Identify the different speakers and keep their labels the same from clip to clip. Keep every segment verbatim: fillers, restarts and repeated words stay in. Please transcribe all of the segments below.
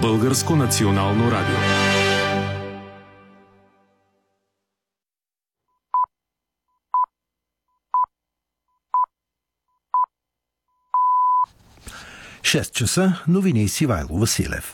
Speaker 1: Българско национално радио.
Speaker 2: шест часа, новини с Ивайло Василев.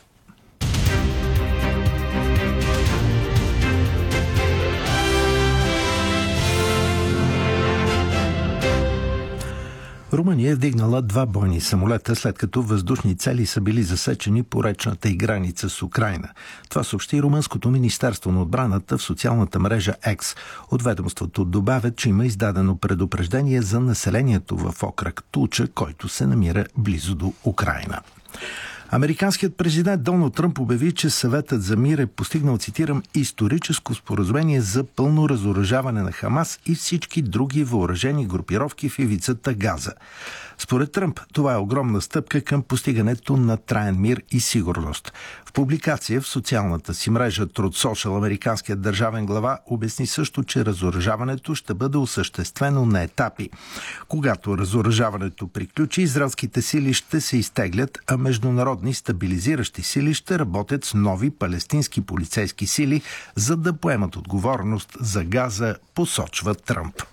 Speaker 2: Румъния е вдигнала два бойни самолета, след като въздушни цели са били засечени по речната й граница с Украйна. Това съобщи Румънското министерство на отбраната в социалната мрежа X. От ведомството добавят, че има издадено предупреждение за населението в окръг Тулча, който се намира близо до Украйна. Американският президент Доналд Тръмп обяви, че Съветът за мир е постигнал, цитирам, историческо споразумение за пълно разоръжаване на Хамас и всички други въоръжени групировки в ивицата Газа. Според Тръмп, това е огромна стъпка към постигането на траен мир и сигурност. В публикация в социалната си мрежа Truth Social американският държавен глава обясни също, че разоръжаването ще бъде осъществено на етапи. Когато разоръжаването приключи, израелските сили ще се изтеглят, а международни стабилизиращи сили ще работят с нови палестински полицейски сили, за да поемат отговорност за Газа, посочва Тръмп.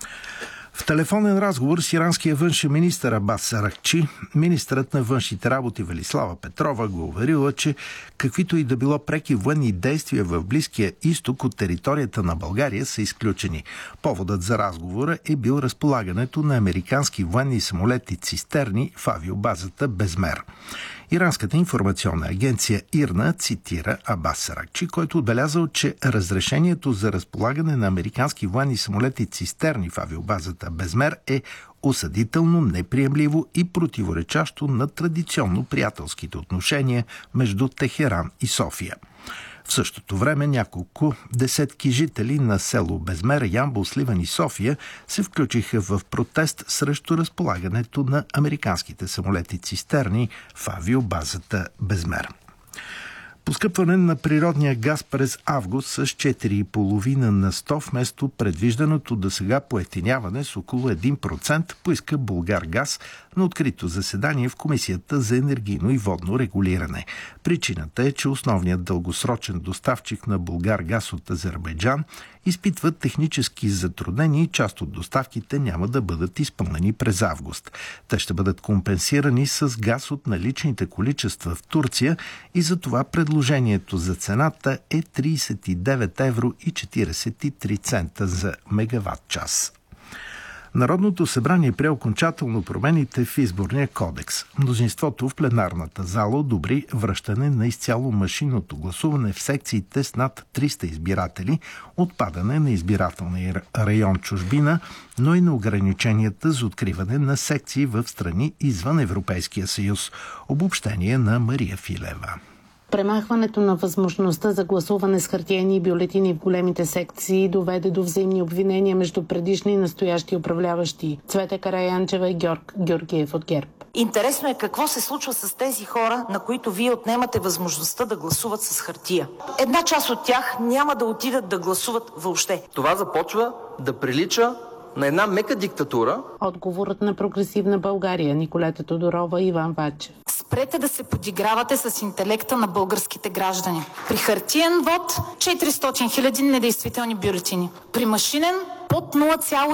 Speaker 2: В телефонен разговор с иранския външен министър Абас Аракчи, министърът на външните работи Велислава Петрова го уверила, че каквито и да било преки военни действия в Близкия изток от територията на България са изключени. Поводът за разговора е бил разполагането на американски военни самолети цистерни в авиобазата Безмер. Иранската информационна агенция ИРНА цитира Абас Аракчи, който отбелязал, че разрешението за разполагане на американски военни самолети цистерни в авиобазата Безмер е осъдително, неприемливо и противоречащо на традиционно приятелските отношения между Техеран и София. В същото време няколко десетки жители на село Безмер, Ямбол, Сливен и София се включиха в протест срещу разполагането на американските самолети цистерни в авиобазата Безмер. Поскъпване на природния газ през август с четири цяло и пет на сто вместо предвижданото досега поевтиняване с около един процент поиска Булгаргаз на открито заседание в Комисията за енергийно и водно регулиране. Причината е, че основният дългосрочен доставчик на Булгаргаз от Азербайджан изпитват технически затруднения и част от доставките няма да бъдат изпълнени през август. Те ще бъдат компенсирани с газ от наличните количества в Турция и за това предложението за цената е тридесет и девет евро и четиридесет и три цента за мегаватт-час. Народното събрание прие окончателно промените в изборния кодекс. Мнозинството в пленарната зала одобри връщане на изцяло машинното гласуване в секциите с над триста избиратели, отпадане на избирателния район чужбина, но и на ограниченията за откриване на секции в страни извън Европейския съюз. Обобщение на Мария Филева.
Speaker 3: Премахването на възможността за гласуване с хартиени бюлетини в големите секции доведе до взаимни обвинения между предишни и настоящи управляващи. Цвета Караянчева и Георг Георгиев от ГЕРБ.
Speaker 4: Интересно е какво се случва с тези хора, на които вие отнемате възможността да гласуват с хартия. Една част от тях няма да отидат да гласуват въобще.
Speaker 5: Това започва да прилича на една мека диктатура.
Speaker 3: Отговорът на Прогресивна България, Николета Тодорова и Иван Вачев.
Speaker 6: Спрете да се подигравате с интелекта на българските граждани. При хартиен вод четиристотин хиляди недействителни бюлетини. При машинен под нула цяло